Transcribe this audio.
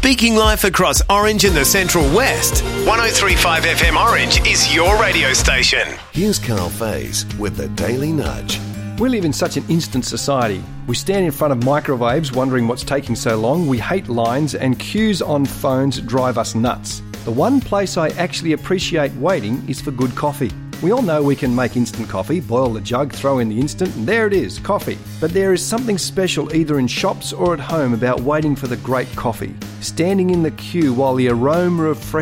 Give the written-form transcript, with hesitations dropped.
Speaking life across Orange and the Central West, 103.5 FM Orange is your radio station. Here's Carl Faze with the Daily Nudge. We live in such an instant society. We stand in front of microwaves wondering what's taking so long. We hate lines, and queues on phones drive us nuts. The one place I actually appreciate waiting is for good coffee. We all know we can make instant coffee, boil the jug, throw in the instant, and there it is, coffee. But there is something special either in shops or at home about waiting for the great coffee. Standing in the queue while the aroma of fresh